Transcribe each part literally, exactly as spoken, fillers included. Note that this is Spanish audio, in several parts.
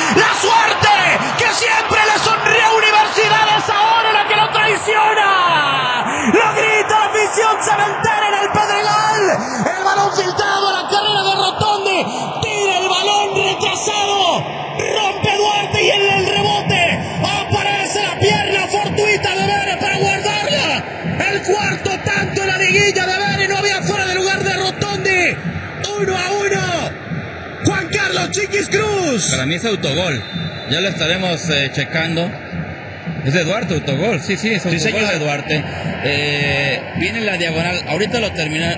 La suerte que siempre le sonríe a Universidad es ahora la que lo traiciona. Lo grita la afición cementera en el Pedregal. El balón filtrado a la carrera de Rotondi. Tira el balón retrasado. Rompe Duarte y en el rebote aparece la pierna fortuita de Vere para guardarla. El cuarto tanto en la liguilla de Vere. No había fuera de lugar de Rotondi. Uno a uno. Juan Carlos Chiquis Cruz. Para mí es autogol. Ya lo estaremos eh, checando. Es de Duarte, autogol. Sí, sí, es autogol sí, de Duarte. Eh, viene la diagonal. Ahorita lo termina.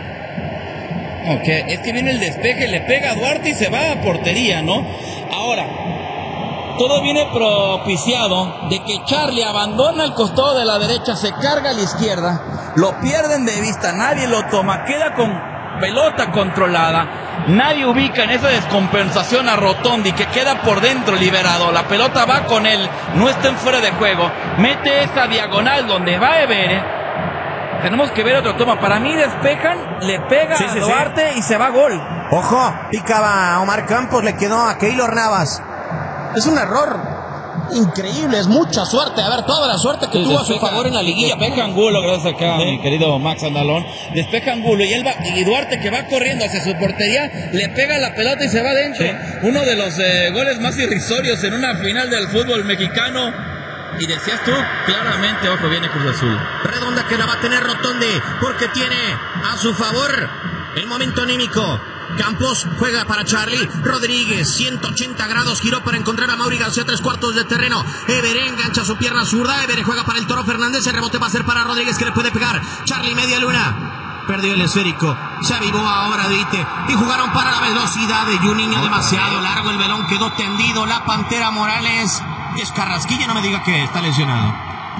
Ok, es que viene el despeje, le pega a Duarte y se va a portería, ¿no? Ahora, todo viene propiciado de que Charlie abandona el costado de la derecha, se carga a la izquierda, lo pierden de vista, nadie lo toma, queda con pelota controlada, nadie ubica en esa descompensación a Rotondi, que queda por dentro liberado, la pelota va con él, no está en fuera de juego, mete esa diagonal donde va Evere. Tenemos que ver otro toma. Para mí despejan, le pega sí, sí, a Duarte sí. Y se va gol. Ojo, picaba a Omar Campos, le quedó a Keylor Navas. Es un error increíble, es mucha suerte. A ver, toda la suerte que sí, tuvo despeja, a su favor en la liguilla. Despeja Angulo, gracias acá, sí. Mi querido Max Andalón. Despeja Angulo y, él va, y Duarte, que va corriendo hacia su portería, le pega la pelota y se va adentro. Sí. Uno de los eh, goles más irrisorios en una final del fútbol mexicano. Y decías tú, claramente, ojo, viene Cruz Azul. Redonda que la va a tener Rotondi, porque tiene a su favor el momento anímico. Campos juega para Charlie Rodríguez, ciento ochenta grados, giró para encontrar a Mauri García, tres cuartos de terreno. Evere engancha su pierna zurda, Evere juega para el Toro Fernández, el rebote va a ser para Rodríguez, que le puede pegar. Charlie media luna, perdió el esférico, se avivó ahora Vite y jugaron para la velocidad de Juninho, demasiado largo, el balón quedó tendido. La Pantera Morales es Carrasquilla, no me diga que está lesionado.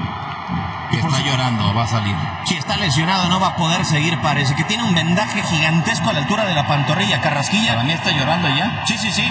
Que está llorando, va a salir. Si está lesionado no va a poder seguir, parece que tiene un vendaje gigantesco a la altura de la pantorrilla. Carrasquilla. ¿Para mí está llorando ya? Sí, sí, sí.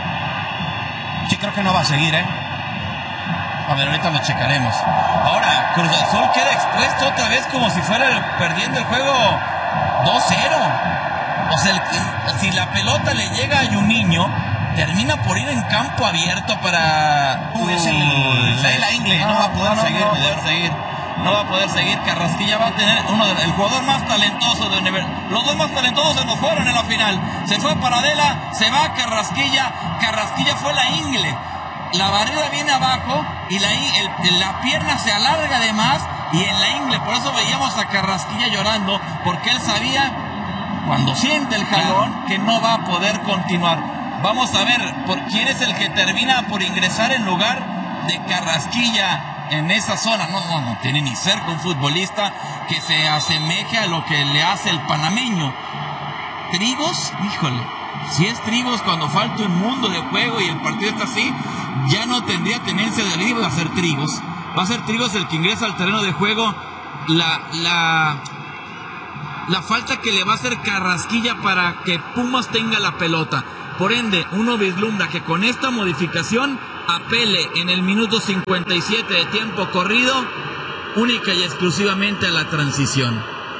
Sí, creo que no va a seguir, ¿eh? A ver, ahorita lo checaremos. Ahora, Cruz Azul queda expuesto otra vez como si fuera el, perdiendo el juego dos cero. O sea, el, si la pelota le llega a Juninho, termina por ir en campo abierto para... Uh, es el, la, la Ingle, no, no va a poder no, seguir. No va a poder seguir. No va a poder seguir. Carrasquilla va a tener uno de, el jugador más talentoso de nivel. Los dos más talentosos se nos fueron en la final. Se fue Paradela, se va Carrasquilla. Carrasquilla fue la Ingle. La barrera viene abajo y la, el, la pierna se alarga de más y en la Ingle. Por eso veíamos a Carrasquilla llorando, porque él sabía, cuando siente el jalón, que no va a poder continuar. Vamos a ver por quién es el que termina por ingresar en lugar de Carrasquilla en esa zona. No, no, no tiene ni cerca un futbolista que se asemeje a lo que le hace el panameño. Trigos, híjole, si es Trigos cuando falta un mundo de juego y el partido está así, ya no tendría tenencia de libre a ser Trigos. Va a ser Trigos el que ingresa al terreno de juego. La, la, la falta que le va a hacer Carrasquilla para que Pumas tenga la pelota. Por ende, uno vislumbra que con esta modificación apele en el minuto cincuenta y siete de tiempo corrido única y exclusivamente a la transición.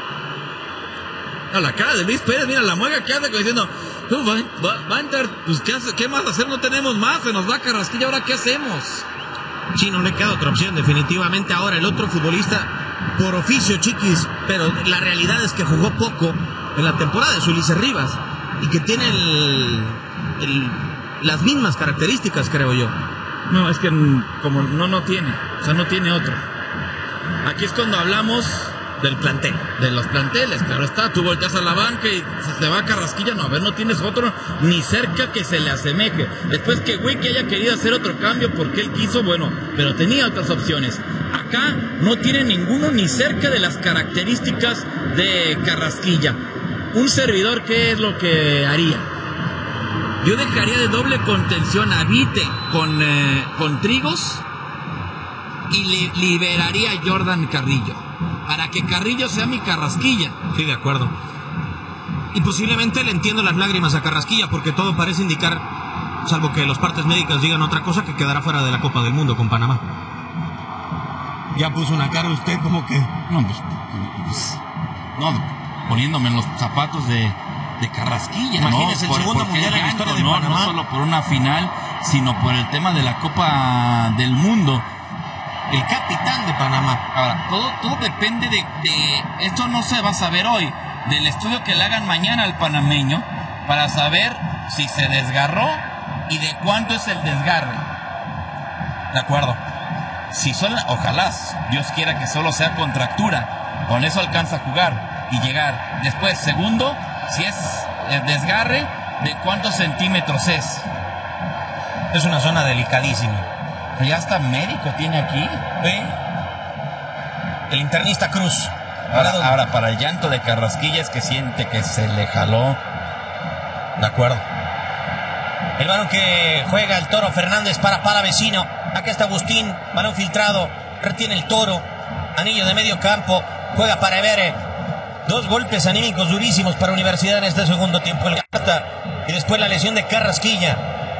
A la cara de Luis Pérez, mira la mueca que hace diciendo, va, va, va a entrar, pues ¿qué, hace, ¿qué más hacer? No tenemos más, se nos va Carrasquilla, ¿ahora qué hacemos? Sí, no le queda otra opción, definitivamente. Ahora el otro futbolista por oficio, Chiquis, pero la realidad es que jugó poco en la temporada de Ulises Rivas y que tiene el, el, las mismas características, creo yo. No, es que como no, no tiene, o sea, no tiene otro. Aquí es cuando hablamos del plantel, de los planteles, claro está. Tú volteas a la banca y se va Carrasquilla, no, a ver, no tienes otro ni cerca que se le asemeje. Después que Wiki haya querido hacer otro cambio porque él quiso, bueno, pero tenía otras opciones. Acá no tiene ninguno ni cerca de las características de Carrasquilla. Un servidor, ¿qué es lo que haría? Yo dejaría de doble contención a Vite con, eh, con Trigos y li- liberaría a Jordan Carrillo para que Carrillo sea mi Carrasquilla. Sí, de acuerdo. Y posiblemente le entiendo las lágrimas a Carrasquilla, porque todo parece indicar, salvo que los partes médicas digan otra cosa, que quedará fuera de la Copa del Mundo con Panamá. Ya puso una cara usted como que... No, pues, pues no, poniéndome en los zapatos de... de Carrasquilla, imagínese, ¿no? el segundo por, mundial en la historia de no, Panamá. No solo por una final, sino por el tema de la Copa del Mundo. El capitán de Panamá. Ahora, todo, todo depende de, de... Esto no se va a saber hoy, del estudio que le hagan mañana al panameño, para saber si se desgarró y de cuánto es el desgarre. De acuerdo. Si son, ojalá, Dios quiera que solo sea contractura, con eso alcanza a jugar y llegar. Después, segundo, si es el desgarre, de cuántos centímetros es. Es una zona delicadísima. Ya hasta médico tiene aquí. ¿Ve? El internista Cruz. Ahora, ahora, para el llanto de Carrasquilla es que siente que se le jaló. De acuerdo. El balón que juega el Toro Fernández para Palavecino. Acá está Agustín, balón filtrado. Retiene el Toro. Anillo de medio campo. Juega para Evere. Dos golpes anímicos durísimos para Universidad en este segundo tiempo. El Gata. Y después la lesión de Carrasquilla.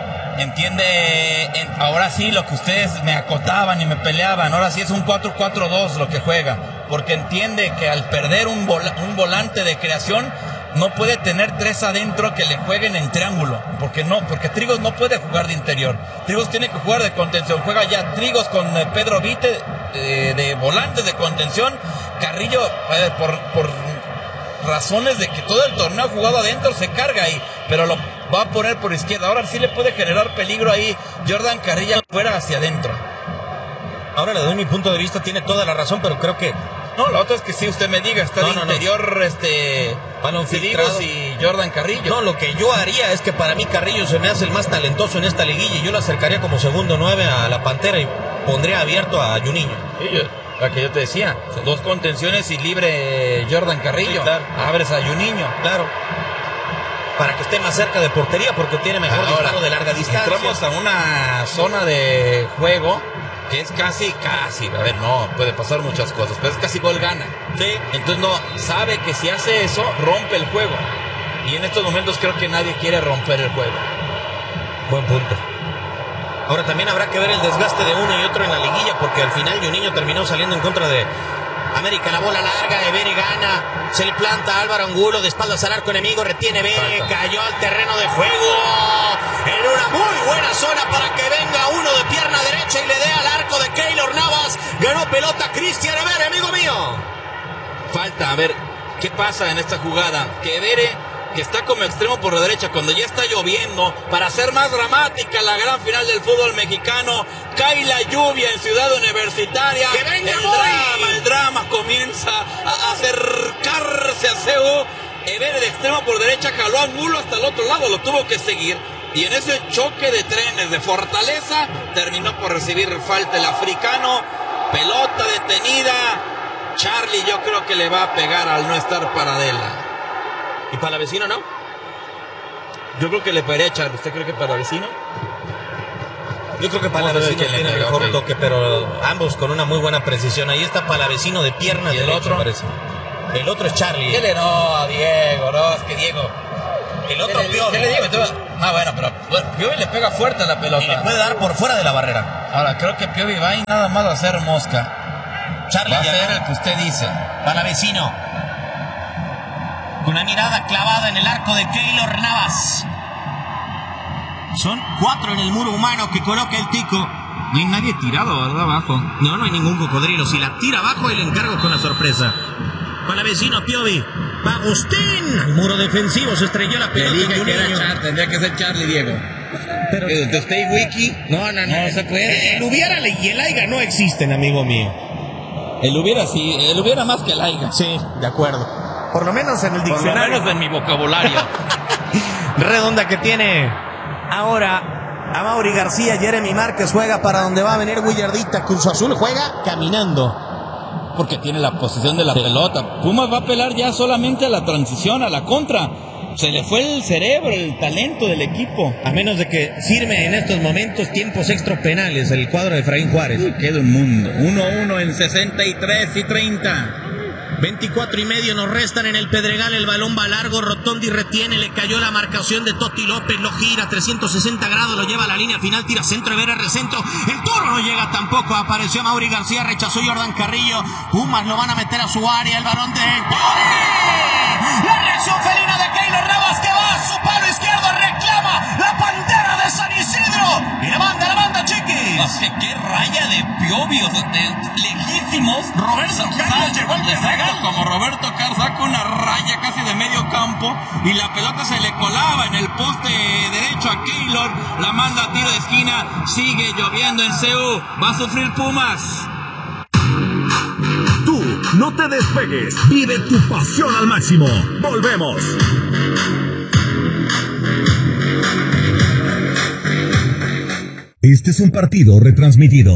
Entiende, en, ahora sí lo que ustedes me acotaban y me peleaban, ahora sí es un cuatro cuatro dos lo que juega, porque entiende que al perder un, vola, un volante de creación no puede tener tres adentro que le jueguen en triángulo, porque no, porque Trigos no puede jugar de interior, Trigos tiene que jugar de contención, juega ya Trigos con eh, Pedro Vite eh, de volante de contención, Carrillo eh, por, por razones de que todo el torneo ha jugado adentro se carga ahí, pero lo va a poner por izquierda. Ahora sí le puede generar peligro ahí Jordan Carrillo fuera hacia adentro. Ahora le doy mi punto de vista, tiene toda la razón, pero creo que... No, la otra es que si usted me diga, está no, de no, interior, no. este... Balón filtrado y Jordan Carrillo. No, lo que yo haría es que para mí Carrillo se me hace el más talentoso en esta liguilla y yo lo acercaría como segundo nueve a la Pantera y pondría abierto a Juninho. Sí, yo, la que yo te decía, sí. Dos contenciones y libre Jordan Carrillo. Sí, claro. Abres a Juninho. Claro. Para que esté más cerca de portería porque tiene mejor Ahora, disparo de larga distancia. Entramos a una zona de juego que es casi, casi, a ver, no, puede pasar muchas cosas, pero es casi gol gana. Sí. Entonces no, sabe que si hace eso, rompe el juego. Y en estos momentos creo que nadie quiere romper el juego. Buen punto. Ahora también habrá que ver el desgaste de uno y otro en la liguilla porque al final Juninho terminó saliendo en contra de América. La bola larga, Evere gana, se le planta a Álvaro Angulo de espaldas al arco enemigo, retiene Evere, cayó al terreno de juego en una muy buena zona para que venga uno de pierna derecha y le dé al arco de Keylor Navas. Ganó pelota Cristian Evere, amigo mío. Falta, a ver, ¿qué pasa en esta jugada? Que Evere, que está como extremo por la derecha, cuando ya está lloviendo, para hacer más dramática la gran final del fútbol mexicano, cae la lluvia en Ciudad Universitaria. ¡Que venga el muy! drama, el drama comienza a acercarse a C U. Evere de extremo por derecha jaló a Angulo hasta el otro lado, lo tuvo que seguir. Y en ese choque de trenes de Fortaleza, terminó por recibir falta el africano. Pelota detenida. Charlie yo creo que le va a pegar al no estar Paradela. ¿Y Palavecino no? Yo creo que le pegaría a Charlie. ¿Usted cree que Palavecino? Yo creo que Palavecino que tiene el mejor okay. toque, pero ambos con una muy buena precisión. Ahí está Palavecino de pierna y el derecha, otro parece. El otro es Charlie. ¿Qué le no a Diego? No, es que Diego. El otro ¿Qué Piovi. ¿Qué le digo? Ah, bueno, pero bueno, Piovi le pega fuerte a la pelota. Y le puede dar por fuera de la barrera. Ahora, creo que Piovi va y nada más a hacer mosca. Charlie va a ya ser el que usted dice. Palavecino. Con una mirada clavada en el arco de Keylor Navas. Son cuatro en el muro humano que coloca el Tico. No hay nadie tirado, ¿verdad? Abajo. No, no hay ningún cocodrilo. Si la tira abajo, el encargo con la sorpresa. Palavecino, Piovi. Agustín. Al muro defensivo se estrelló la pelota. Le dije que era Char, tendría que ser Charlie, Diego. Pero de usted y Wiki. No, no, no. No se puede. El hubiera y el aiga no existen, amigo mío. El hubiera sí. El hubiera más que el aiga. Sí, de acuerdo. Por lo menos en el diccionario. Por lo menos en mi vocabulario. Redonda que tiene ahora a Mauri García. Jeremy Márquez juega para donde va a venir Willardita. Cruz Azul juega caminando. Porque tiene la posición de la sí. pelota. Pumas va a apelar ya solamente a la transición, a la contra. Se le fue el cerebro, el talento del equipo. A menos de que firme en estos momentos tiempos extra penales el cuadro de Efraín Juárez. Uy, queda un mundo. uno uno en sesenta y tres y treinta. veinticuatro y medio nos restan en el Pedregal. El balón va largo, Rotondi retiene, le cayó la marcación de Toti López, lo gira trescientos sesenta grados, lo lleva a la línea final, tira centro, Evere recentro, el Toro no llega tampoco, apareció Mauri García, rechazó Jordan Carrillo, Pumas lo van a meter a su área, el balón de Tore, la reacción felina de Keylor Navas que va a su palo izquierdo, reclama la Pantera de San Isidro. qué, qué raya de piovios, de lejísimos. Roberto Carlos llegó al Exacto, como Roberto Carlos saca una raya casi de medio campo y la pelota se le colaba en el poste derecho a Keylor. La manda a tiro de esquina. Sigue lloviendo en C U. Va a sufrir Pumas. Tú, no te despegues. Vive tu pasión al máximo. Volvemos. Este es un partido retransmitido.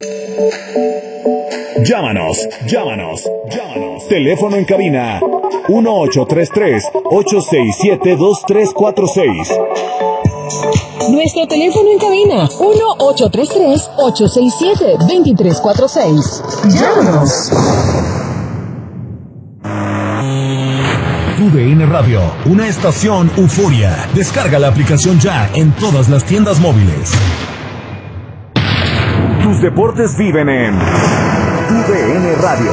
Llámanos, llámanos, llámanos. Teléfono en cabina uno ocho tres tres, ocho seis siete, dos tres cuatro seis. Nuestro teléfono en cabina uno ocho tres tres, ocho seis siete, dos tres cuatro seis. Llámanos. Tu D N Radio, una estación Euforia. Descarga la aplicación ya en todas las tiendas móviles. Tus deportes viven en Tu D N Radio.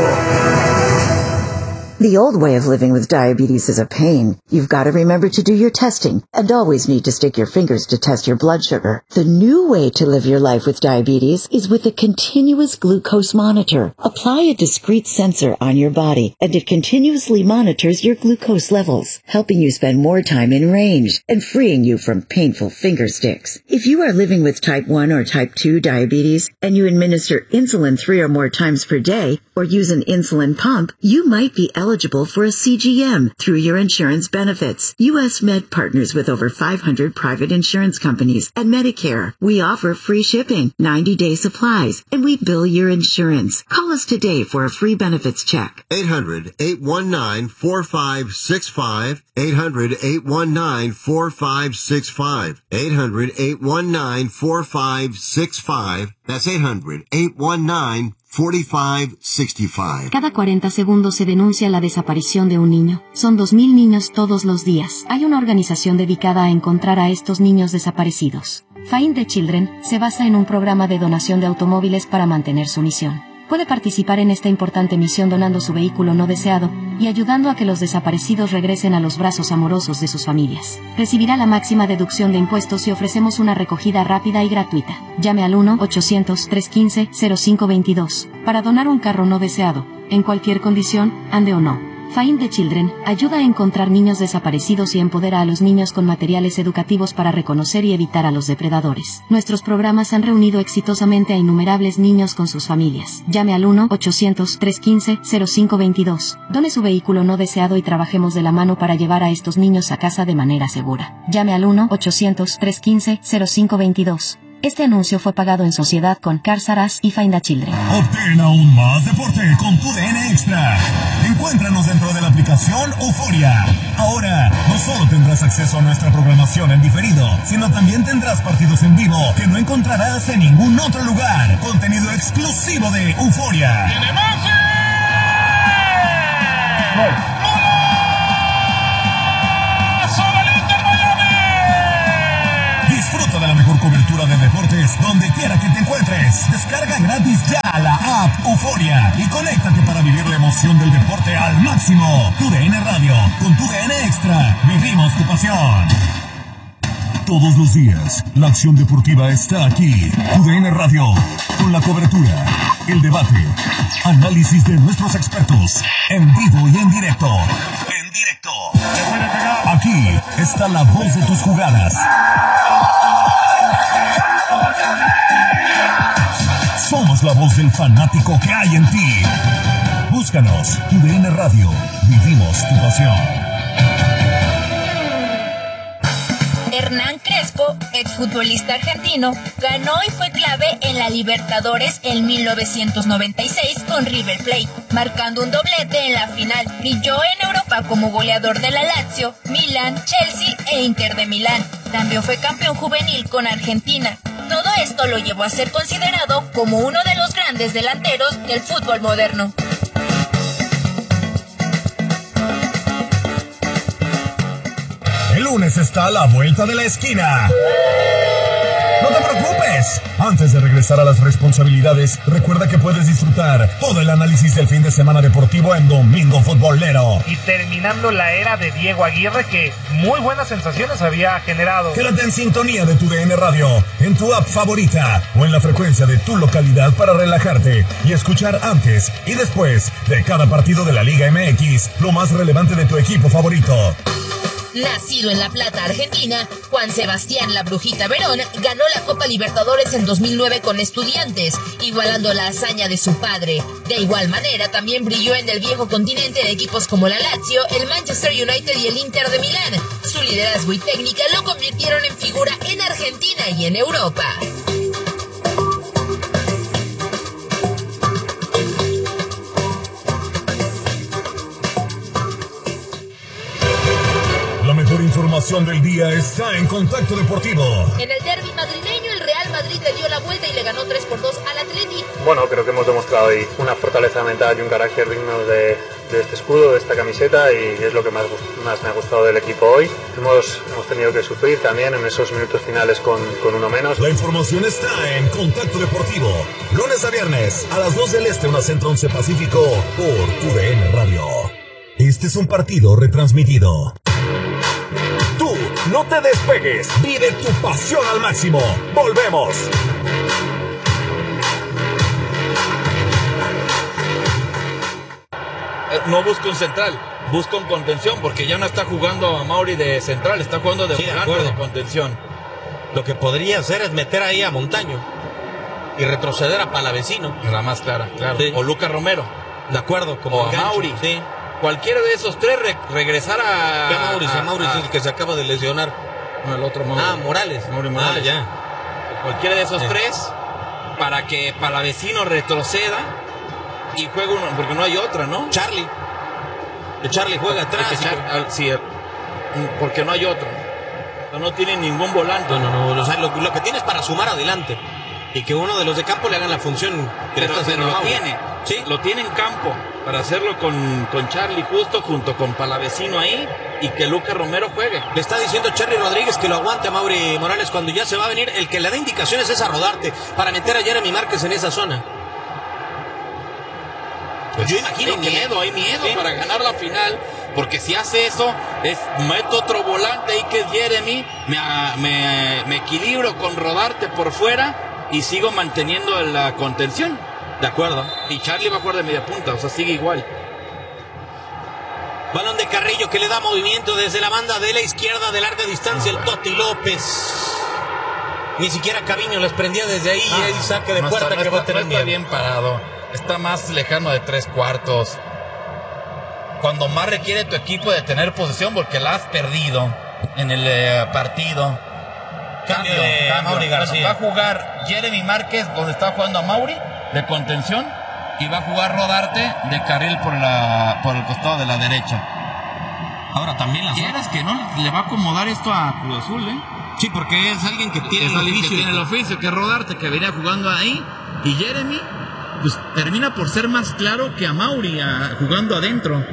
The old way of living with diabetes is a pain. You've got to remember to do your testing and always need to stick your fingers to test your blood sugar. The new way to live your life with diabetes is with a continuous glucose monitor. Apply a discrete sensor on your body and it continuously monitors your glucose levels, helping you spend more time in range and freeing you from painful finger sticks. If you are living with type one or type two diabetes and you administer insulin three or more times per day or use an insulin pump, you might be eligible eligible for a C G M through your insurance benefits. U S Med partners with over five hundred private insurance companies and Medicare. We offer free shipping, ninety-day supplies, and we bill your insurance. Call us today for a free benefits check. eight hundred, eight one nine, four five six five. eight hundred, eight one nine, four five six five. eight hundred, eight one nine, four five six five. That's eight hundred, eight one nine, four five six five. Cada cuarenta segundos se denuncia la desaparición de un niño. Son dos mil niños todos los días. Hay una organización dedicada a encontrar a estos niños desaparecidos. Find the Children se basa en un programa de donación de automóviles para mantener su misión. Puede participar en esta importante misión donando su vehículo no deseado y ayudando a que los desaparecidos regresen a los brazos amorosos de sus familias. Recibirá la máxima deducción de impuestos y ofrecemos una recogida rápida y gratuita. Llame al uno ochocientos, trescientos quince, cero cinco veintidós para donar un carro no deseado, en cualquier condición, ande o no. Find the Children ayuda a encontrar niños desaparecidos y empodera a los niños con materiales educativos para reconocer y evitar a los depredadores. Nuestros programas han reunido exitosamente a innumerables niños con sus familias. Llame al uno ochocientos, trescientos quince, cero cinco veintidós. Done su vehículo no deseado y trabajemos de la mano para llevar a estos niños a casa de manera segura. Llame al uno ochocientos, trescientos quince, cero cinco veintidós. Este anuncio fue pagado en sociedad con Cars R Us y Find the Children. Obtén aún más deporte con tu D N Extra. Encuéntranos dentro de la aplicación Euforia. Ahora, no solo tendrás acceso a nuestra programación en diferido, sino también tendrás partidos en vivo que no encontrarás en ningún otro lugar. Contenido exclusivo de Euforia. ¡Tiene más! No. Disfruta de la mejor cobertura de deportes donde quiera que te encuentres. Descarga gratis ya la app Euforia y conéctate para vivir la emoción del deporte al máximo. Tu D N Radio, con tu D N Extra, vivimos tu pasión. Todos los días, la acción deportiva está aquí. Tu D N Radio, con la cobertura, el debate, análisis de nuestros expertos, en vivo y en directo. En directo. Aquí está la voz de tus jugadas. Somos la voz del fanático que hay en ti. Búscanos, U D N Radio. Vivimos tu pasión. Hernán Crespo, exfutbolista argentino, ganó y fue clave en la Libertadores en mil novecientos noventa y seis con River Plate, marcando un doblete en la final. Brilló en Europa como goleador de la Lazio, Milan, Chelsea e Inter de Milán. También fue campeón juvenil con Argentina. Todo esto lo llevó a ser considerado como uno de los grandes delanteros del fútbol moderno. El lunes está a la vuelta de la esquina. No te preocupes, Antes de regresar a las responsabilidades, recuerda que puedes disfrutar todo el análisis del fin de semana deportivo en Domingo Futbolero. Y terminando la era de Diego Aguirre, que muy buenas sensaciones había generado. Quédate en sintonía de tu D N Radio, en tu app favorita o en la frecuencia de tu localidad para relajarte y escuchar antes y después de cada partido de la Liga M X lo más relevante de tu equipo favorito. Nacido en La Plata, Argentina, Juan Sebastián La Brujita Verón ganó la Copa Libertadores en dos mil nueve con Estudiantes, igualando la hazaña de su padre. De igual manera, también brilló en el viejo continente en equipos como la Lazio, el Manchester United y el Inter de Milán. Su liderazgo y técnica lo convirtieron en figura en Argentina y en Europa. La mejor información del día está en Contacto Deportivo. En el derbi madrileño, el Real Madrid le dio la vuelta y le ganó tres por dos al Atleti. Bueno, creo que hemos demostrado hoy una fortaleza mental y un carácter digno de, de este escudo, de esta camiseta, y es lo que más, más me ha gustado del equipo hoy. Hemos, hemos tenido que sufrir también en esos minutos finales con, con uno menos. La información está en Contacto Deportivo. Lunes a viernes, a las dos del Este, una Centro once Pacífico, por tu D N Radio. Este es un partido retransmitido. Tú, no te despegues. Vive tu pasión al máximo. Volvemos. No busca un central, busca un contención, porque ya no está jugando a Mauri de central, está jugando de Sí, de volante, acuerdo. de contención. Lo que podría hacer es meter ahí a Montaño y retroceder a Palavecino. La más clara, claro. Sí. O Lucas Romero. De acuerdo, como O a enganche. Mauri. Sí. Cualquiera de esos tres re- regresar a... ¿Qué Mauri? Si a- Mauri a- es el que se acaba de lesionar. No, el otro Mauri. Ah, Morales. Mauri Morales. Ah, ya. Cualquiera de esos Sí. tres, para que Palavecino retroceda y juegue uno, porque no hay otra, ¿no? Charlie. Que Charlie juega atrás. Que Char- al- sí, el- porque no hay otro. No, no tiene ningún volante. No, no, no. O sea, lo, lo que tiene es para sumar adelante. Y que uno de los de campo le hagan la función que le Pero, está haciendo pero lo Mauri. tiene. Sí. Lo tiene en campo para hacerlo con, con Charlie justo junto con Palavecino ahí y que Lucas Romero juegue. Le está diciendo Cherry Rodríguez que lo aguante a Mauri Morales cuando ya se va a venir. El que le da indicaciones es a Rodarte para meter a Jeremy Márquez en esa zona. Pues yo imagino hay que miedo, hay miedo Sí. para ganar la final, porque si hace eso, es meto otro volante ahí que es Jeremy, me, me, me equilibro con Rodarte por fuera y sigo manteniendo la contención. De acuerdo. Y Charlie va a jugar de media punta, o sea, sigue igual. Balón de Carrillo que le da movimiento desde la banda de la izquierda de larga distancia. El Toti López. Ni siquiera Caviño les prendía desde ahí. y hay saque de No puerta está, no que va a está- tener no está miedo. bien parado. Está más lejano de tres cuartos. Cuando más requiere tu equipo de tener posesión, porque la has perdido en el eh, partido. Cambio de Mauri García. Va a jugar Jeremy Márquez, donde está jugando a Mauri, de contención, y va a jugar Rodarte de carril por, la, por el costado de la derecha. Ahora también la ¿Quieres que no le va a acomodar esto a Cruz Azul, eh? Sí, porque es alguien que tiene Es el alguien que oficio. tiene el oficio, que es Rodarte, que venía jugando ahí, y Jeremy pues termina por ser más claro que a Mauri a- jugando adentro.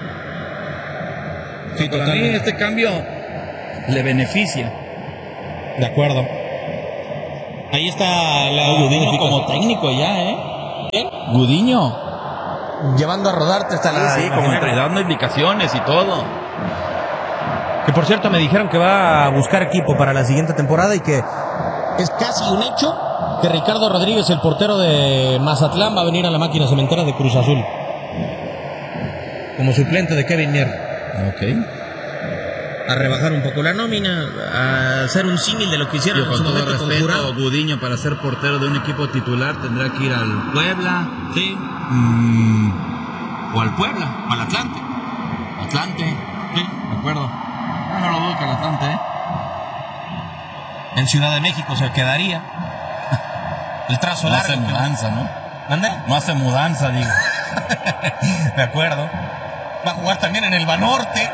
Sí, Para mí totalmente. este cambio le beneficia. De acuerdo. Ahí está la Gudiño como técnico ya, ¿eh? Gudiño. llevando a Rodarte hasta la... Sí, como dando indicaciones y todo. Que por cierto me dijeron que va a buscar equipo para la siguiente temporada y que Es casi un hecho que Ricardo Rodríguez, el portero de Mazatlán, va a venir a la máquina cementera de Cruz Azul. como suplente de Kevin Mier, Ok. a rebajar un poco la nómina, a hacer un símil de lo que hicieron Yo, en su con todo momento con respeto, Jurado. Gudiño para ser portero de un equipo titular tendrá que ir al Puebla. Sí. Mm, o al Puebla, o al Atlante. Atlante, sí, de acuerdo. No, no lo dudo que al Atlante, ¿eh? En Ciudad de México se quedaría. El trazo No largo. hace mudanza, ¿no? ¿Mande? No hace mudanza, digo. De acuerdo. Va a jugar también en el Banorte.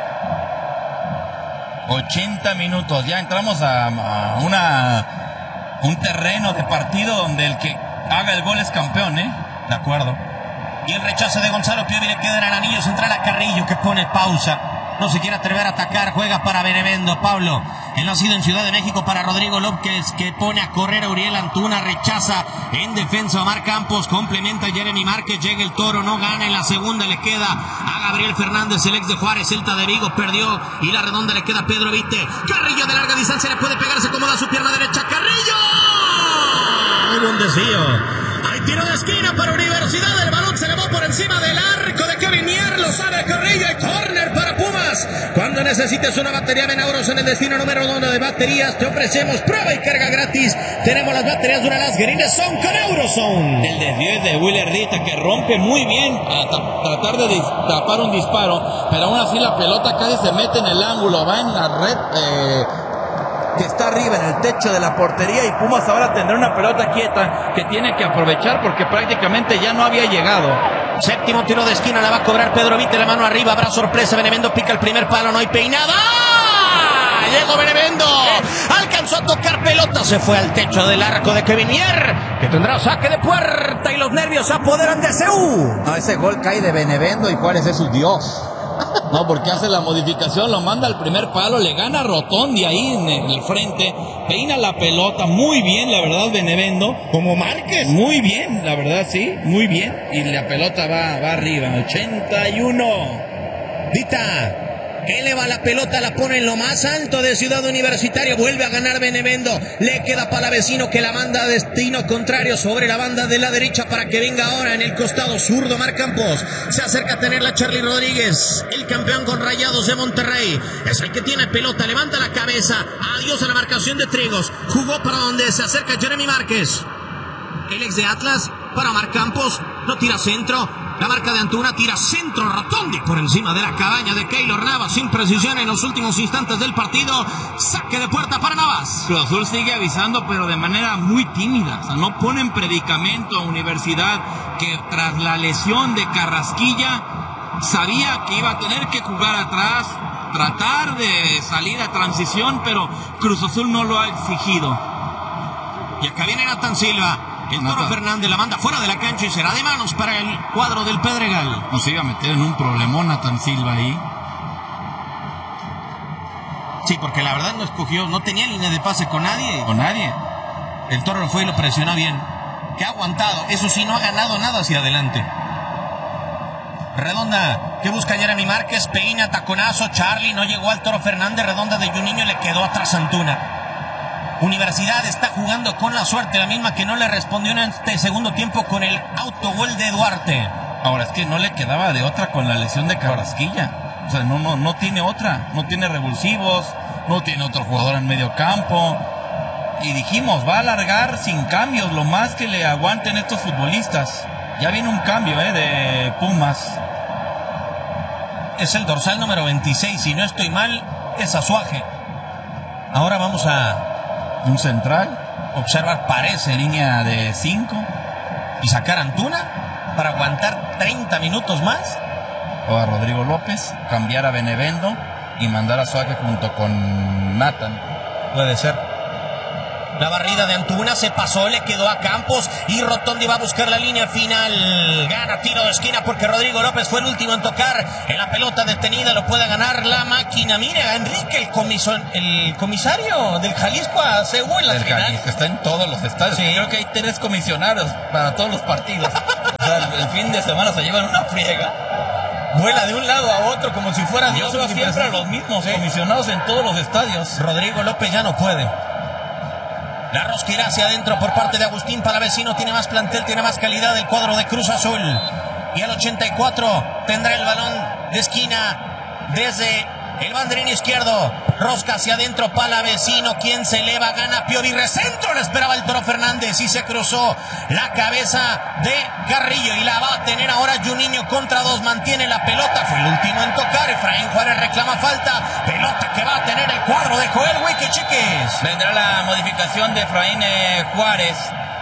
ochenta minutos, ya entramos a, a una un terreno de partido donde el que haga el gol es campeón, ¿eh? De acuerdo. Y el rechazo de Gonzalo Piovi le queda en el anillo central a Carrillo, que pone pausa. No se quiere atrever a atacar, juega para Benevendo. Pablo El nacido en Ciudad de México para Rodrigo López, que pone a correr a Uriel Antuna, rechaza en defensa a Omar Campos, complementa a Jeremy Márquez, llega el Toro, no gana, en la segunda le queda a Gabriel Fernández, el ex de Juárez, Celta de Vigo, perdió, y la redonda le queda a Pedro Vite. Carrillo de larga distancia, le puede pegar, se acomoda su pierna derecha, ¡Carrillo! ¡Muy buen desvío! Hay tiro de esquina para Universidad, el balón se elevó por encima del arco de Kevin Mier, lo sabe Carrillo, y córner para Pumas. Cuando necesites una batería, ven a Auros en el destino número uno de baterías, te ofrecemos prueba y carga gratis. Tenemos las baterías Duralast Green Zone con Eurozone. El desvío es de Willer Rita, que rompe muy bien a ta- tratar de dis- tapar un disparo, pero aún así la pelota casi se mete en el ángulo, va en la red eh, que está arriba en el techo de la portería, y Pumas ahora tendrá una pelota quieta que tiene que aprovechar porque prácticamente ya no había llegado. Séptimo tiro de esquina, la va a cobrar Pedro Vite, la mano arriba, habrá sorpresa, Benevendo pica el primer palo, no hay peinada. Llegó Benevendo, alcanzó a tocar pelota, se fue al techo del arco de Kevin Mier, que tendrá saque de puerta, y los nervios se apoderan de C U. No, ese gol cae de Benevendo y Juárez es su Dios. No, porque hace la modificación, lo manda al primer palo, le gana Rotondi ahí en el frente, peina la pelota muy bien, la verdad, Benevendo. Como Márquez. Muy bien, la verdad, sí, muy bien. Y la pelota va, va arriba, ochenta y uno. Vita eleva la pelota, la pone en lo más alto de Ciudad Universitaria, vuelve a ganar Benevendo, le queda Palavecino, que la manda a destino contrario sobre la banda de la derecha para que venga ahora en el costado zurdo Omar Campos, se acerca a tenerla Charly Rodríguez, el campeón con Rayados de Monterrey, es el que tiene pelota, levanta la cabeza, adiós a la marcación de Trigos, jugó para donde se acerca Jeremy Márquez, el ex de Atlas para Omar Campos, no tira centro. La marca de Antuna, tira centro, Rotondi por encima de la cabaña de Keylor Navas, sin precisión en los últimos instantes del partido. Saque de puerta para Navas. Cruz Azul sigue avisando, pero de manera muy tímida. O sea, no pone en predicamento a Universidad, que tras la lesión de Carrasquilla sabía que iba a tener que jugar atrás, tratar de salir a transición, pero Cruz Azul no lo ha exigido. Y acá viene Nathan Silva. El Toro Nathan Fernández la manda fuera de la cancha y será de manos para el cuadro del Pedregal. Nos iba a meter en un problemón Nathan Silva ahí. Sí, porque la verdad no escogió, no tenía línea de pase con nadie. Con nadie. El Toro lo fue y lo presionó bien. Que ha aguantado, eso sí, no ha ganado nada hacia adelante. Redonda, que busca Jeremy Márquez, peina, taconazo, Charly, no llegó al Toro Fernández, redonda de Juninho, le quedó atrás Antuna. Universidad está jugando con la suerte, la misma que no le respondió en este segundo tiempo con el autogol de Duarte. Ahora es que no le quedaba de otra con la lesión de Carrasquilla. O sea, no, no, no tiene otra, no tiene revulsivos, no tiene otro jugador en medio campo. Y dijimos, va a alargar sin cambios, lo más que le aguanten estos futbolistas. Ya viene un cambio eh, de Pumas. Es el dorsal número veintiséis, si no estoy mal, es Azuaje. Ahora vamos a... un central, observar, parece línea de cinco, y sacar a Antuna para aguantar treinta minutos más. O a Rodrigo López, cambiar a Benevendo y mandar a Suárez junto con Nathan. Puede ser. La barrida de Antuna se pasó, le quedó a Campos y Rotondi va a buscar la línea final. Gana tiro de esquina porque Rodrigo López fue el último en tocar. En la pelota detenida lo puede ganar la máquina. Mira, Enrique, el, comiso, el comisario del Jalisco a C U en la el final. Jalisco está en todos los estadios. Sí. Creo que hay tres comisionados para todos los partidos. O sea, el, el fin de semana se llevan una friega. Vuela de un lado a otro como si fuera Dios. Yo siempre a los mismos sí. comisionados en todos los estadios. Rodrigo López ya no puede. La rosquera hacia adentro por parte de Agustín Palavecino. Tiene más plantel, tiene más calidad el cuadro de Cruz Azul. Y al ochenta y cuatro tendrá el balón de esquina desde el banderín izquierdo. Rosca hacia adentro, Palavecino. Quien se eleva, gana Piovi. Centro, le esperaba el Toro Fernández y se cruzó la cabeza de Carrillo. Y la va a tener ahora Juninho contra dos. Mantiene la pelota. Fue el último en tocar. Efraín Juárez reclama falta. Pelota que va a tener el cuadro de Joel Huique Chiquis. Vendrá la modificación de Efraín eh, Juárez.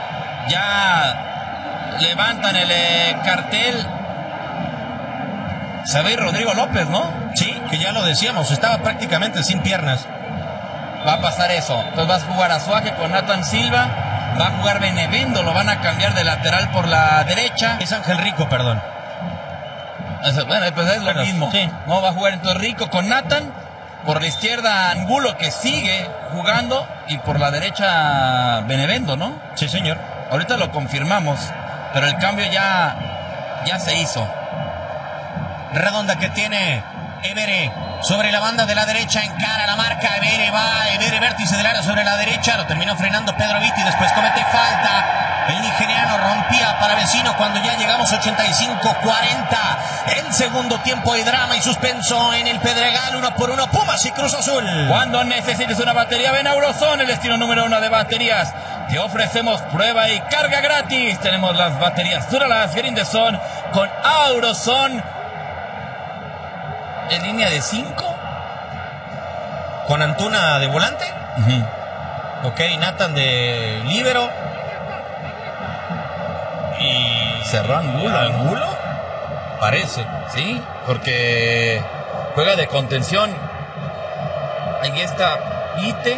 Ya levantan el eh, cartel. Se va a ir Rodrigo López, ¿no? Sí, que ya lo decíamos, estaba prácticamente sin piernas. Va a pasar eso. Entonces vas a jugar a Suárez con Nathan Silva. Va a jugar Benevendo, lo van a cambiar de lateral por la derecha. Es Ángel Rico, perdón. Eso, bueno, pues es lo Pero, mismo. Sí. No, va a jugar entonces Rico con Nathan. Por la izquierda Angulo, que sigue jugando, y por la derecha Benevendo, ¿no? Sí, señor. Ahorita lo confirmamos, pero el cambio ya, ya se hizo. Redonda que tiene Evere sobre la banda de la derecha, encara la marca, Evere va, Evere vértice del área sobre la derecha, lo terminó frenando Pedro Vitti, después comete falta, el nigeriano rompía para Vecino cuando ya llegamos ochenta y cinco cuarenta, el segundo tiempo hay drama y suspenso en el Pedregal, uno por uno, Pumas y Cruz Azul. Cuando necesites una batería, ven a Auroson, el destino número uno de baterías. Te ofrecemos prueba y carga gratis. Tenemos las baterías Duralast Grindeson con Auroson. ¿En línea de cinco? ¿Con Antuna de volante? Uh-huh. Ok, Nathan de líbero. Y... ¿Cerró Angulo? ¿Angulo? Parece, sí, porque juega de contención. Ahí está Ite.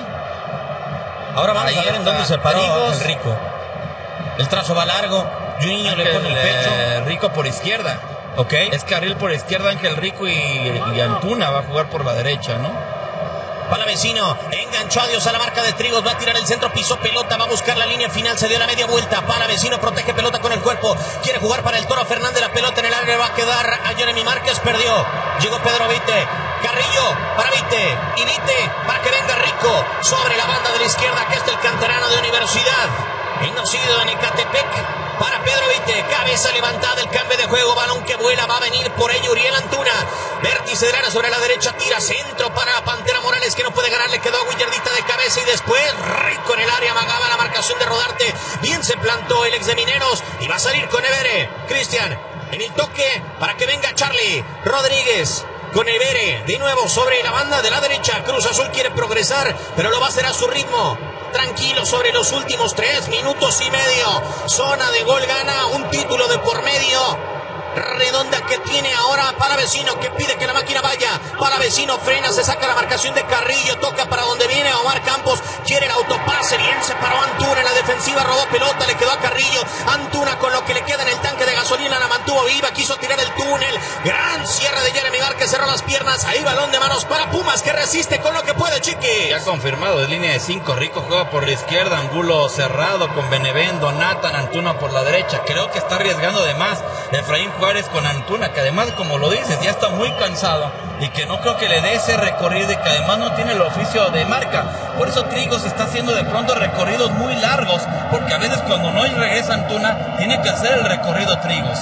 Ahora vamos Ahí a ver en dónde se paró Trigos. el Rico. El trazo va largo, Juninho le pone el pecho. Eh, Rico por izquierda. Ok. Es carril por izquierda, Ángel Rico y, y Antuna va a jugar por la derecha, ¿no? Palavecino, enganchó a Dios a la marca de Trigos, va a tirar el centro, pisó pelota, va a buscar la línea final, se dio la media vuelta. Palavecino protege pelota con el cuerpo, quiere jugar para el Toro Fernández, la pelota en el área va a quedar a Jeremy Márquez, perdió. Llegó Pedro Vite, Carrillo para Vite, y Vite para que venga Rico sobre la banda de la izquierda, que es el canterano de Universidad. Y nacido en Ecatepec, para Pedro Vite, cabeza levantada, el cambio de juego, balón que vuela, va a venir por ello Uriel Antuna, vértice de área sobre la derecha, tira centro para Pantera Morales, que no puede ganar, le quedó a Willardita de cabeza, y después Rico en el área, amagaba la marcación de Rodarte, bien se plantó el ex de Mineros, y va a salir con Evere, Cristian, en el toque, para que venga Charlie Rodríguez, con Evere, de nuevo sobre la banda de la derecha, Cruz Azul quiere progresar, pero lo va a hacer a su ritmo, tranquilo sobre los últimos tres minutos y medio, zona de gol gana, un título de por medio, Redonda que tiene ahora Palavecino, que pide que la máquina vaya, Palavecino frena, se saca la marcación de Carrillo, toca para donde viene Omar Campos, quiere el autopase, bien se paró Antuna en la defensiva, robó pelota, le quedó a Carrillo, Antuna con lo que le queda en el tanque de gasolina la mantuvo viva, quiso tirar el túnel, gran cierre de Jeremy Márquez, cerró las piernas, ahí balón de manos para Pumas, que resiste con lo que puede, Chiqui. Ya confirmado, de línea de cinco, Rico juega por la izquierda, Angulo cerrado con Benevendo, Nathan, Antuna por la derecha, creo que está arriesgando de más Efraín Juárez con Antuna, que además, como lo dices, ya está muy cansado y que no creo que le dé ese recorrido y que además no tiene el oficio de marca. Por eso Trigos está haciendo de pronto recorridos muy largos, porque a veces cuando no regresa Antuna, tiene que hacer el recorrido Trigos.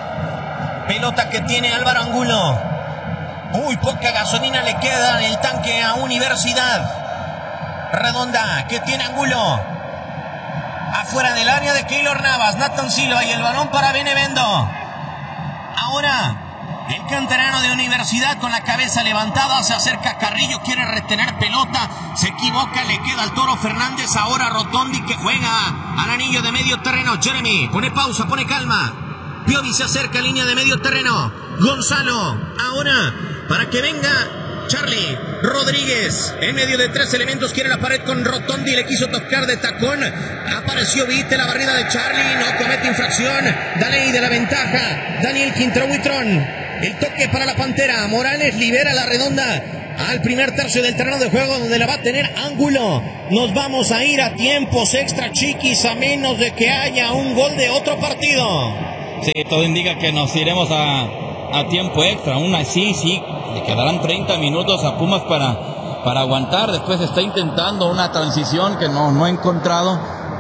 Pelota que tiene Álvaro Angulo. Muy poca gasolina le queda en el tanque a Universidad. Redonda que tiene Angulo. Afuera del área de Keylor Navas, Nathan Silva y el balón para Benevendo. Ahora, el canterano de Universidad con la cabeza levantada, se acerca a Carrillo, quiere retener pelota, se equivoca, le queda al Toro Fernández, ahora Rotondi que juega al anillo de medio terreno, Jeremy, pone pausa, pone calma, Piovi se acerca a línea de medio terreno, Gonzalo, ahora, para que venga Charlie Rodríguez, en medio de tres elementos, quiere la pared con Rotondi, le quiso tocar de tacón, apareció Vite, la barrida de Charlie, no comete infracción, da ley de la ventaja, Daniel Quintrauitrón, el toque para la Pantera, Morales libera la Redonda al primer tercio del terreno de juego, donde la va a tener Angulo. Nos vamos a ir a tiempos extra, Chiquis, a menos de que haya un gol de otro partido. Sí, todo indica que nos iremos a, a tiempo extra, aún así, sí, le quedarán treinta minutos a Pumas para, para aguantar. Después está intentando una transición que no, no ha encontrado.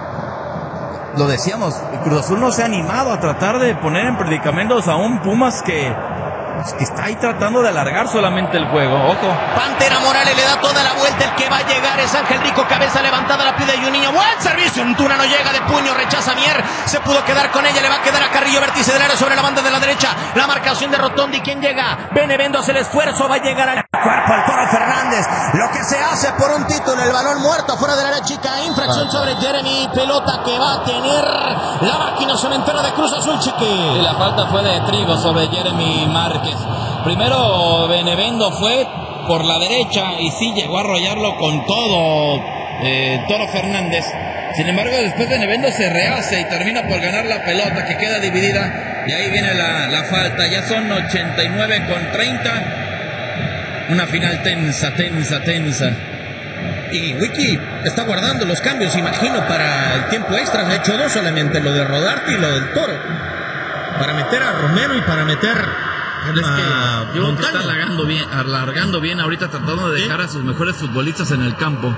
Lo decíamos, Cruz Azul no se ha animado a tratar de poner en predicamentos a un Pumas que, que está ahí tratando de alargar solamente el juego. Ojo. Pantera Morales le da toda la vuelta, el que va a llegar es Ángel Rico, cabeza levantada, la pide Juninho, buen servicio, Antuna no llega de puño, rechaza Mier, se pudo quedar con ella, le va a quedar a Carrillo, vértice del área sobre la banda de la derecha, la marcación de Rotondi, ¿quién llega? Benevendo hace el esfuerzo, va a llegar al cuerpo el Toro Fernández, lo que se hace por un título, el balón muerto fuera del área chica, infracción sobre Jeremy, pelota que va a tener la máquina cementera de Cruz Azul, Chiqui. Y la falta fue de Trigo sobre Jeremy Márquez. Primero Benevendo fue por la derecha y sí llegó a arrollarlo con todo eh, Toro Fernández. Sin embargo, después Benevendo se rehace y termina por ganar la pelota, que queda dividida, y ahí viene la, la falta. Ya son ochenta y nueve con treinta. Una final tensa, tensa, tensa. Y Wiki está guardando los cambios, imagino, para el tiempo extra. Ha hecho dos solamente, lo de Rodarte y lo del Toro. Para meter a Romero y para meter es que a yo creo que Montaño. está alargando bien, alargando bien ahorita, tratando de dejar a sus mejores futbolistas en el campo.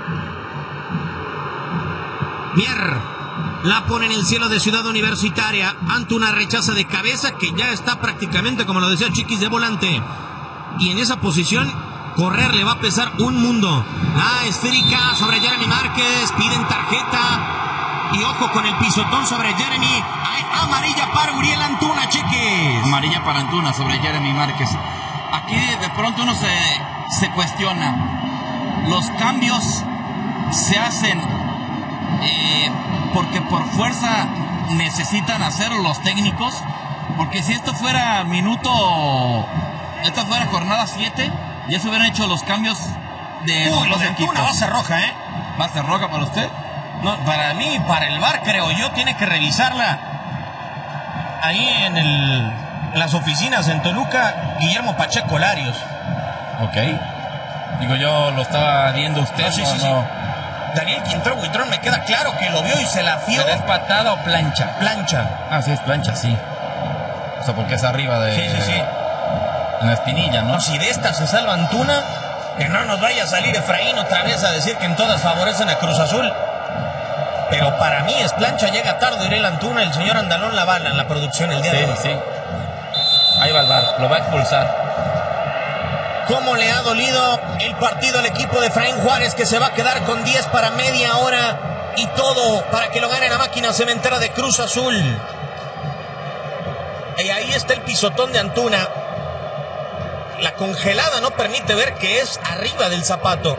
Mier la pone en el cielo de Ciudad Universitaria. Antuna rechaza de cabeza, que ya está prácticamente, como lo decía Chiquis, de volante. Y en esa posición, correr le va a pesar un mundo. La esférica sobre Jeremy Márquez. Piden tarjeta. Y ojo con el pisotón sobre Jeremy. Hay amarilla para Uriel Antuna, Chiquis. Amarilla para Antuna sobre Jeremy Márquez. Aquí de pronto uno se, se cuestiona. Los cambios se hacen eh, porque por fuerza necesitan hacerlo los técnicos. Porque si esto fuera minuto... Esta fuera jornada siete, ya se hubieran hecho los cambios de Uy, los lo de equipos. Antuna va a ser roja, ¿eh? ¿Va a ser roja para usted? No, para mí, para el V A R, creo yo, tiene que revisarla ahí en, el, en las oficinas en Toluca, Guillermo Pacheco Larios. Ok. Digo, yo lo estaba viendo usted. No, sí, no, sí, sí. no. Daniel Quintero Buitrón me queda claro que lo vio y se la fió. ¿Pero es patada o plancha? Plancha. Ah, sí, es plancha, sí. O sea, porque es arriba de... Sí, sí, sí. En la espinilla, ¿no? No, si de esta se salva Antuna, que no nos vaya a salir Efraín otra vez a decir que en todas favorecen a Cruz Azul. Pero para mí es plancha, llega tarde Uriel Antuna, el señor Andalón la bala en la producción el día Sí, de hoy. sí. Ahí va el V A R, lo va a expulsar. ¿Cómo le ha dolido el partido al equipo de Efraín Juárez, que se va a quedar con diez para media hora y todo para que lo gane la máquina cementera de Cruz Azul? Y ahí está el pisotón de Antuna. La congelada no permite ver que es arriba del zapato.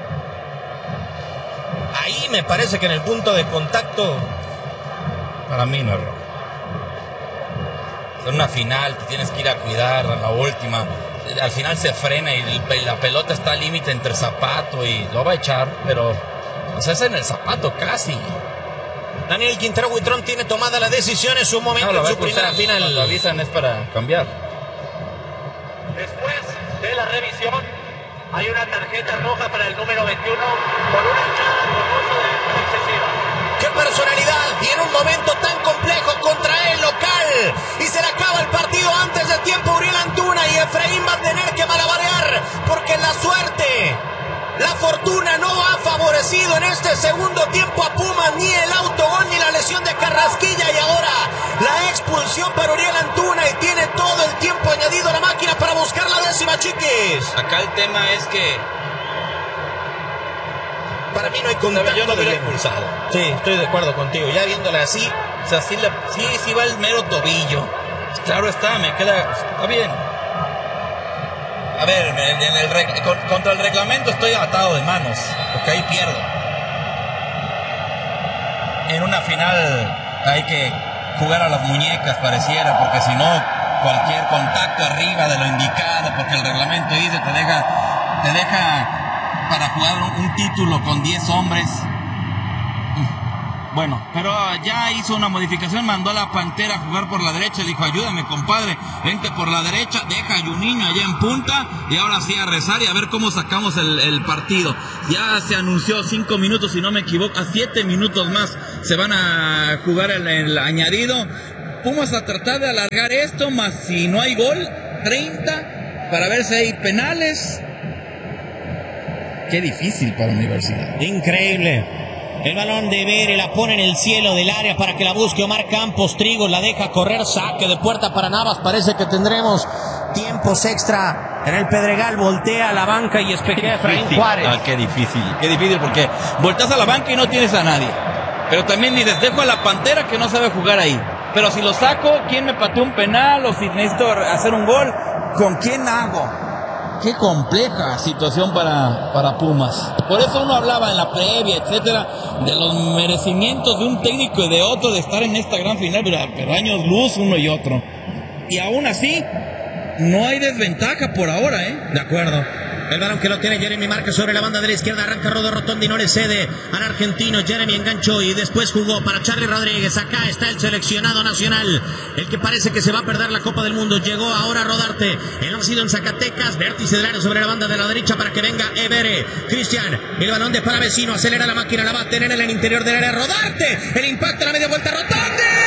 Ahí me parece que en el punto de contacto... Para mí no es rojo. En una final te tienes que ir a cuidar a la última. Al final se frena y el, la pelota está al límite entre zapato y lo va a echar, pero o sea, es en el zapato casi. Daniel Quintero Buitrón tiene tomada la decisión en su momento, No, lo en va a su primera expulsar. final. Lo avisan es para cambiar. Después de la revisión, hay una tarjeta roja para el número veintiuno por una entrada con uso de excesiva. ¡Qué personalidad! Y en un momento tan complejo contra el local. Y se le acaba el partido antes de tiempo Uriel Antuna. Y Efraín va a tener que malabarear, porque la suerte, la fortuna no ha favorecido en este segundo tiempo a Pumas, ni el autogol ni la lesión de Carrasquilla. Y ahora la expulsión para Uriel Antuna, y tiene todo el tiempo añadido a la máquina para buscar la décima, Chiquis. Acá el tema es que para mí no hay contacto. yo no hubiera de... expulsado. Sí, estoy de acuerdo contigo. Ya viéndola así, o sea, sí, le, sí, sí va el mero tobillo. Claro está, me queda... Está bien. A ver, en el, en el reg, con, contra el reglamento estoy atado de manos, porque ahí pierdo. En una final hay que jugar a las muñecas, pareciera, porque si no, cualquier contacto arriba de lo indicado, porque el reglamento dice, te deja, te deja para jugar un, un título con diez hombres. Bueno, pero ya hizo una modificación, mandó a la Pantera a jugar por la derecha, dijo, ayúdame compadre, vente por la derecha, deja a Juninho allá en punta, y ahora sí a rezar y a ver cómo sacamos el, el partido. Ya se anunció cinco minutos, si no me equivoco, a siete minutos más se van a jugar el, el añadido. Pumas a tratar de alargar esto, más si no hay gol, treinta, para ver si hay penales. Qué difícil para Universidad. Increíble. El balón de Bere la pone en el cielo del área para que la busque Omar Campos. Trigos la deja correr, saque de puerta para Navas. Parece que tendremos tiempos extra en el Pedregal. Voltea a la banca y espejea a Efraín Juárez. Ah, qué difícil, qué difícil, porque volteas a la banca y no tienes a nadie. Pero también dices, dejo a la Pantera que no sabe jugar ahí. Pero si lo saco, ¿quién me pateó un penal? O si necesito hacer un gol, ¿con quién hago? Qué compleja situación para, para Pumas. Por eso uno hablaba en la previa, etcétera, de los merecimientos de un técnico y de otro de estar en esta gran final, pero, pero años luz uno y otro. Y aún así, no hay desventaja por ahora, ¿eh? De acuerdo. El balón que lo tiene Jeremy marca sobre la banda de la izquierda. Arranca Rodo Rotondi, no le cede al argentino. Jeremy enganchó y después jugó para Charly Rodríguez. Acá está el seleccionado nacional, el que parece que se va a perder la Copa del Mundo. Llegó ahora a Rodarte. Él ha sido en Zacatecas. Vértice del área sobre la banda de la derecha para que venga Evere. Cristian, el balón de Palavecino. Acelera la máquina, la va a tener en el interior del área. Rodarte. El impacto a la media vuelta. Rotondi.